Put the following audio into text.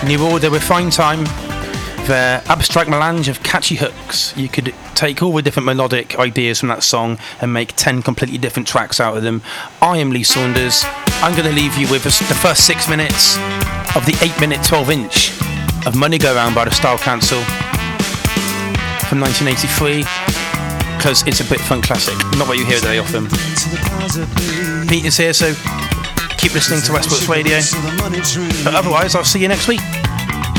New Order with Fine Time, their abstract melange of catchy hooks. You could take all the different melodic ideas from that song and make 10 completely different tracks out of them. I am Lee Saunders. I'm going to leave you with the first 6 minutes of the 8-minute 12-inch of Money Go Round by the Style Council from 1983, because it's a bit fun classic, not what you hear very often. Peter's here, so keep listening to Westports Radio, but otherwise I'll see you next week.